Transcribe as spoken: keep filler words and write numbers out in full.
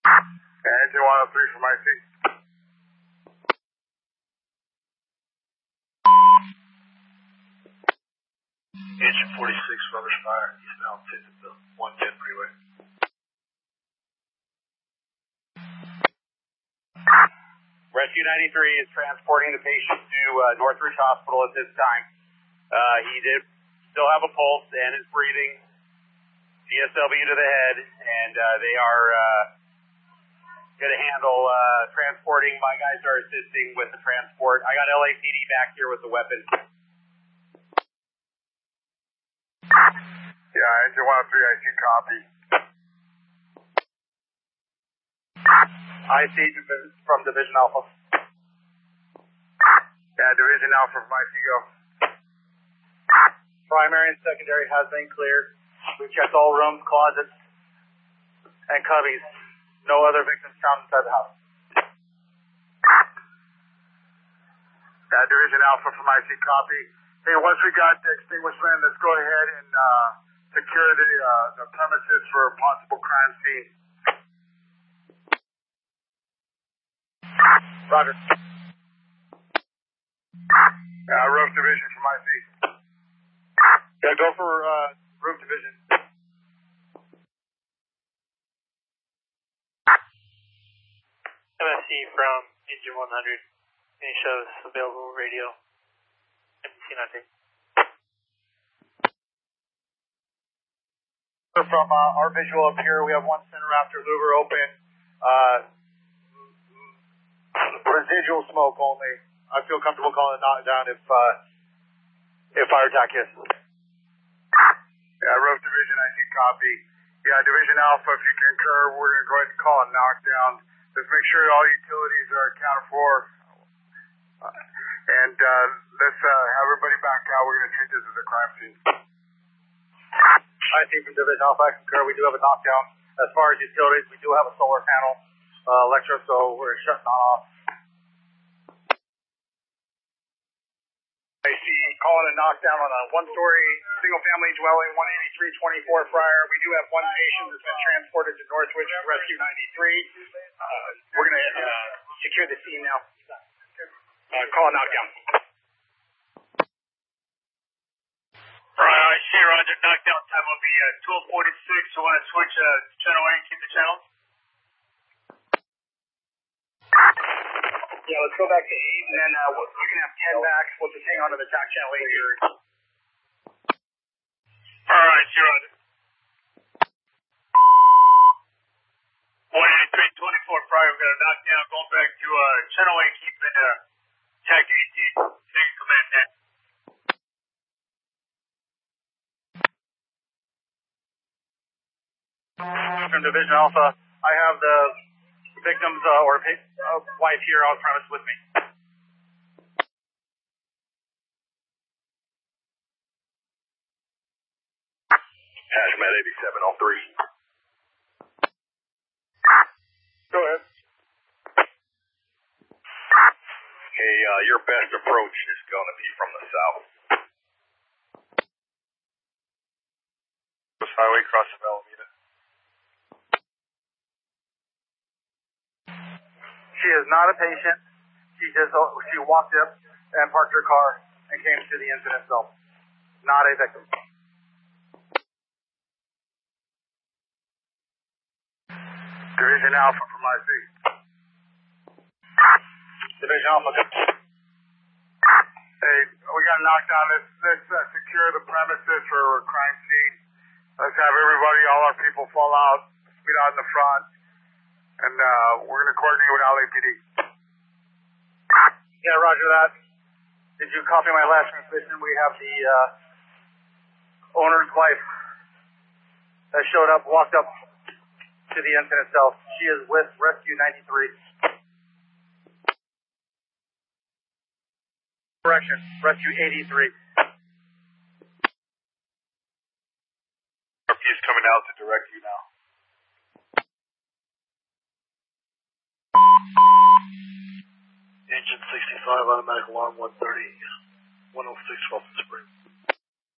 Engine one oh three from I C. Engine forty-six, rubber fire, eastbound Fayetteville, one ten freeway. Rescue ninety-three is transporting the patient to uh, Northridge Hospital at this time. Uh, he did still have a pulse and is breathing. G S W to the head, and uh, they are uh, going to handle uh, transporting. My guys are assisting with the transport. I got L A P D back here with the weapon. Yeah, engine one oh three, I C, copy. I C from Division Alpha. Yeah, Division Alpha from I C, go. Primary and secondary has been cleared. We've checked all rooms, closets, and cubbies. No other victims found inside the house. Yeah, Division Alpha from I C, copy. Hey, once we got the extinguishment, let's go ahead and uh, secure the, uh, the premises for a possible crime scene. Roger. Uh, Roof Division from I C. Yeah, go for uh, Roof Division. M S C from Engine one hundred. Any shows available radio? M C nineteen. From uh, our visual up here, we have one center after louver open. Uh, residual smoke only. I feel comfortable calling it knockdown if uh, if fire attack hits. Yeah, Roof Division, I C, copy. Yeah, Division Alpha, if you concur, we're going to go ahead and call a knockdown. Let's make sure all utilities are accounted for. Uh, and uh, let's uh, have everybody back out. We're going to treat this as a crime scene. I C from Division Alpha, I concur. We do have a knockdown. As far as utilities, we do have a solar panel, uh, electro, so we're shutting that off. I C calling a knockdown on a one-story single-family dwelling, one eighty-three twenty-four Friar. We do have one patient that's been transported to Northridge Rescue ninety-three. Uh, we're going to uh, secure the scene now. Uh, call a knockdown. Alright, I see, Roger. Knockdown time will be uh, twelve forty-six. So want to switch uh, channel A and keep the channel? Yeah, let's go back to eight, and then uh, we'll, you can have ten back. We'll just hang on to the tack channel eight here. Alright, see, Roger. one eighty-three twenty-four Friday, we're going to knock down, going back to uh, channel A, keeping uh, tack eighteen. Take command net. From Division Alpha, I have the victim's uh, or uh, wife here on premise with me. Hazmat eighty-seven oh three. Go ahead. Hey, uh, your best approach is going to be from the south. Highway across the Alameda. She is not a patient. She just she walked up and parked her car and came to the incident itself. Not a victim. Division Alpha from I C. Division Alpha. Hey, we got a knockdown. Let's, let's uh, secure the premises for a crime scene. Let's have everybody, all our people fall out, speed out in the front, and uh, we're going to coordinate with L A P D. Yeah, roger that. Did you copy my last transmission? We have the uh, owner's wife that showed up, walked up to the incident itself. She is with Rescue ninety-three. Correction, Rescue eighty-three. He's coming out to direct you now. Engine sixty-five, automatic alarm one thirty, one oh six Wilson Spring.